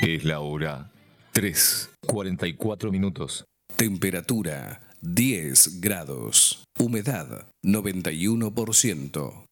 Es la hora 3:44. Temperatura 10 grados. Humedad 91%.